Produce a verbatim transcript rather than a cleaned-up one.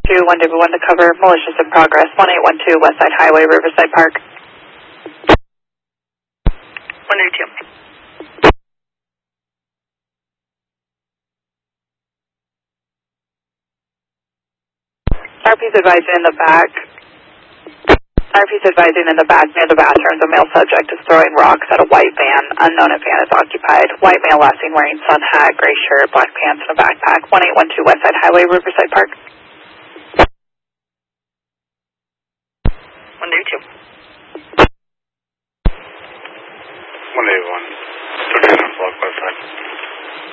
two, one David one to cover, malicious in progress, one eight one two Westside Highway, Riverside Park. one David two. R P's advising in the back. R P's advising in the back near the bathrooms. A male subject is throwing rocks at a white van. Unknown if van is occupied. White male last seen wearing sun hat, gray shirt, black pants, and a backpack. one eight one two Westside Highway, Riverside Park. one David two. one David one.